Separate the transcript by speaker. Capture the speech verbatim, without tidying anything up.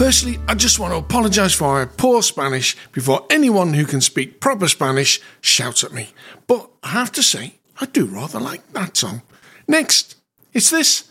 Speaker 1: Firstly, I just want to apologise for my poor Spanish before anyone who can speak proper Spanish shouts at me. But I have to say, I do rather like that song. Next, it's this.